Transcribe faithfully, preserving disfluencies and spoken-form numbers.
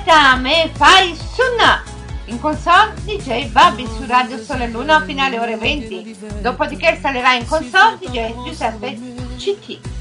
da me fai Sunna. In console D J Babbi su Radio Sole Luna fino alle ore venti. Dopodiché salerai in console D J Giuseppe C T.